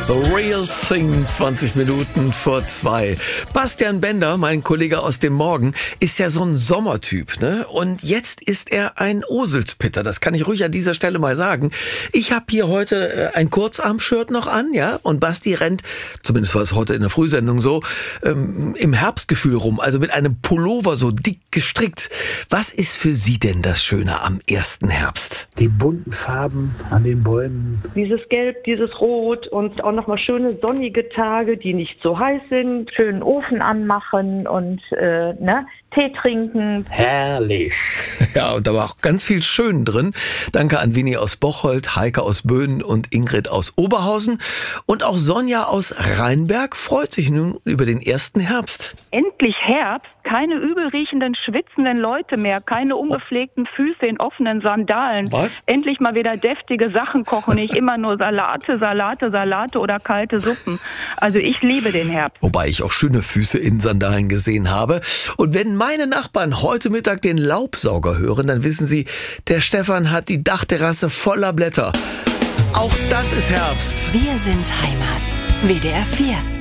Real Sing, 20 Minuten vor 2. Bastian Bender, mein Kollege aus dem Morgen, ist ja so ein Sommertyp, ne? Und jetzt ist er ein Oselspitter. Das kann ich ruhig an dieser Stelle mal sagen. Ich habe hier heute ein Kurzarm-Shirt noch an, ja? Und Basti rennt, zumindest war es heute in der Frühsendung so, im Herbstgefühl rum. Also mit einem Pullover so dick gestrickt. Was ist für Sie denn das Schöne am ersten Herbst? Die bunten Farben an den Bäumen. Dieses Gelb, dieses Rot und auch nochmal schöne sonnige Tage, die nicht so heiß sind. Schönen Ofen anmachen und Tee trinken. Herrlich. Ja, und da war auch ganz viel Schön drin. Danke an Winnie aus Bocholt, Heike aus Böhnen und Ingrid aus Oberhausen. Und auch Sonja aus Rheinberg freut sich nun über den ersten Herbst. Endlich Herbst, keine übelriechenden, schwitzenden Leute mehr, keine ungepflegten Füße in offenen Sandalen. Was? Endlich mal wieder deftige Sachen kochen, nicht immer nur Salate oder kalte Suppen. Also ich liebe den Herbst. Wobei ich auch schöne Füße in Sandalen gesehen habe. Und wenn meine Nachbarn heute Mittag den Laubsauger hören, dann wissen sie, der Stefan hat die Dachterrasse voller Blätter. Auch das ist Herbst. Wir sind Heimat. WDR 4.